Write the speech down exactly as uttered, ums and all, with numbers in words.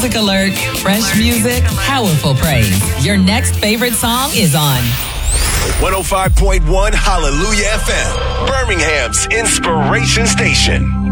music alert. Fresh music, powerful praise. Your next favorite song is on one oh five point one Hallelujah F M, Birmingham's inspiration station.